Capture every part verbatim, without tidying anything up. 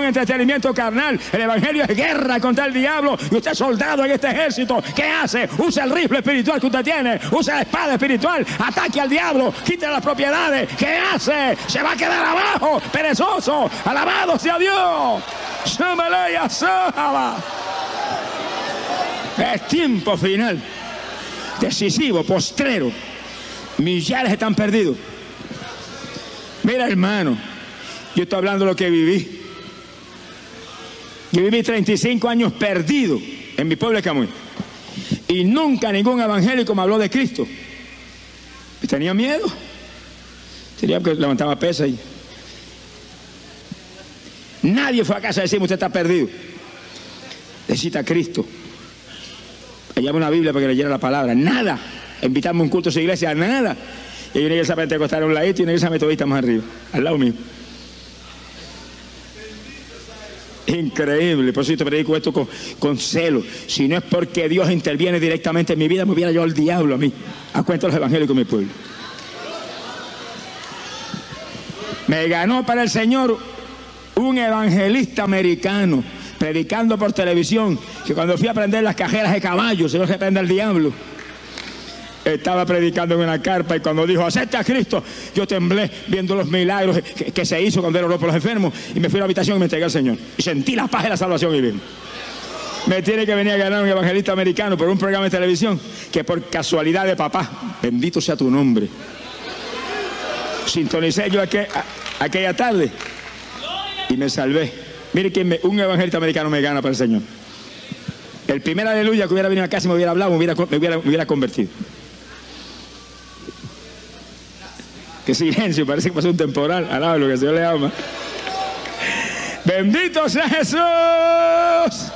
entretenimiento carnal. El evangelio es guerra contra el diablo. Y usted es soldado en este ejército. ¿Qué hace? Usa el rifle espiritual que usted tiene. Usa la espada espiritual. Ataque al diablo. Quite las propiedades. ¿Qué hace? Se va a quedar abajo, perezoso. Alabado sea Dios. Es tiempo final, decisivo, postrero. Millares están perdidos. Mira, hermano, yo estoy hablando de lo que viví. Yo viví treinta y cinco años perdido en mi pueblo de Camuy. Y nunca ningún evangélico me habló de Cristo. Y tenía miedo. Tenía que levantaba pesas y... Nadie fue a casa a decirme: usted está perdido. Necesita a Cristo. Allá una Biblia para que leyera la palabra. Nada. Invitarme a un culto a su iglesia. Nada. Y hay una iglesia pentecostal a un ladito y una iglesia metodista más arriba. Al lado mío. Increíble. Por eso yo te predico esto con, con celo. Si no es porque Dios interviene directamente en mi vida, me hubiera yo al diablo a mí. A cuenta de los evangélicos de mi pueblo. Me ganó para el Señor un evangelista americano predicando por televisión, que cuando fui a prender las cajeras de caballos, se no se prende el diablo. Estaba predicando en una carpa y cuando dijo: acepta a Cristo, yo temblé viendo los milagros que, que se hizo cuando él oró por los enfermos, y me fui a la habitación y me entregué al Señor y sentí la paz de la salvación. Y bien, me tiene que venir a ganar un evangelista americano por un programa de televisión que por casualidad de papá, bendito sea tu nombre, sintonicé yo aquel, a, aquella tarde y me salvé. Mire que me, un evangelista americano me gana para el Señor. El primer aleluya que hubiera venido a casa y me hubiera hablado, me hubiera, me hubiera, me hubiera convertido. Qué silencio, parece que pasó un temporal. Alaba lo que el Señor le ama. Bendito sea Jesús.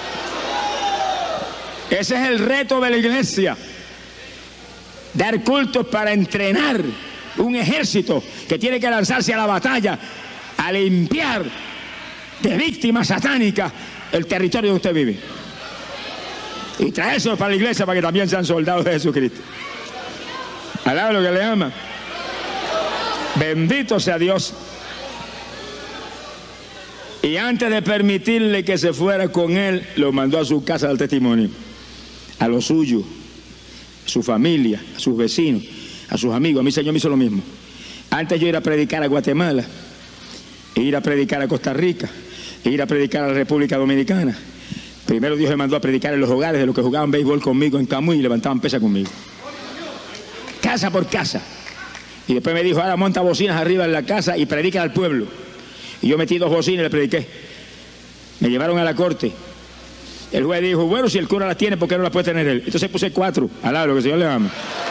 Ese es el reto de la iglesia. Dar cultos para entrenar un ejército que tiene que lanzarse a la batalla, a limpiar de víctimas satánicas el territorio donde usted vive. Y traerse para la iglesia para que también sean soldados de Jesucristo. Alaba lo que le ama. Bendito sea Dios. Y antes de permitirle que se fuera con él, lo mandó a su casa del testimonio, a los suyos, a su familia, a sus vecinos, a sus amigos. A mí el Señor me hizo lo mismo. Antes yo ir a predicar a Guatemala, e ir a predicar a Costa Rica, e ir a predicar a la República Dominicana, primero Dios me mandó a predicar en los hogares de los que jugaban béisbol conmigo en Camuy y levantaban pesas conmigo, casa por casa. Y después me dijo: ahora monta bocinas arriba en la casa y predica al pueblo. Y yo metí dos bocinas y le prediqué. Me llevaron a la corte. El juez dijo: bueno, si el cura las tiene, ¿por qué no las puede tener él? Entonces puse cuatro. Alá, lo que el Señor le ama.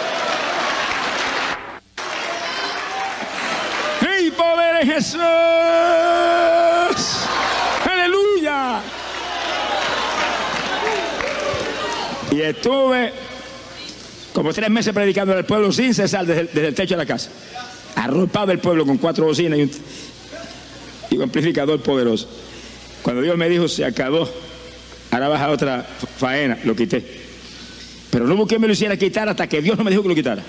¡Ey, poder de Jesús! ¡Aleluya! Y estuve como tres meses predicando al pueblo sin cesar desde, desde el techo de la casa. Arropado el pueblo con cuatro bocinas y un, y un amplificador poderoso. Cuando Dios me dijo: se acabó, ahora vas a otra faena, lo quité. Pero no busqué que me lo hiciera quitar hasta que Dios no me dijo que lo quitara.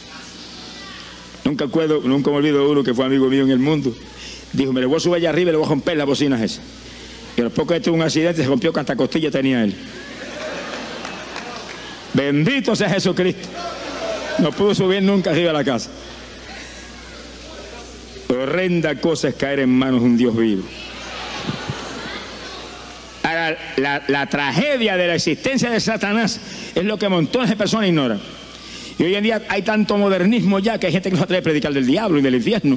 Nunca acuerdo, nunca me olvido uno que fue amigo mío en el mundo. Dijo: me le voy a subir allá arriba y le voy a romper las bocinas esas. Y a los pocos de tuvo un accidente, se rompió que hasta costilla tenía él. Bendito sea Jesucristo. No pudo subir nunca arriba a la casa. Horrenda cosa es caer en manos de un Dios vivo. Ahora, la, la tragedia de la existencia de Satanás es lo que montones de personas ignoran. Y hoy en día hay tanto modernismo ya que hay gente que no se atreve a predicar del diablo y del infierno.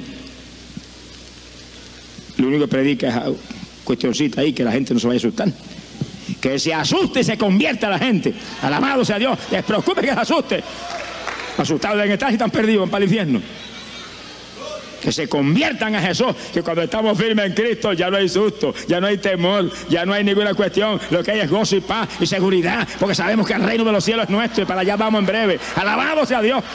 Lo único que predica es cuestioncita ahí, que la gente no se vaya a asustar. Que se asuste y se convierta la gente. Alabado sea Dios. Les preocupe que se asuste. Asustados deben estar y están perdidos, van para el infierno. Que se conviertan a Jesús. Que cuando estamos firmes en Cristo ya no hay susto, ya no hay temor, ya no hay ninguna cuestión. Lo que hay es gozo y paz y seguridad. Porque sabemos que el reino de los cielos es nuestro y para allá vamos en breve. Alabado sea Dios.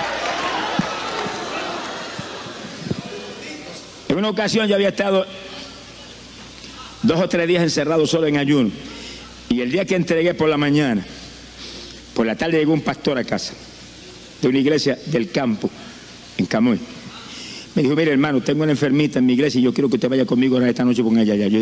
En una ocasión yo había estado dos o tres días encerrado solo en ayuno. Y el día que entregué por la mañana, por la tarde llegó un pastor a casa de una iglesia del campo, en Camuy. Me dijo: mire, hermano, tengo una enfermita en mi iglesia y yo quiero que usted vaya conmigo esta noche con ella allá. Yo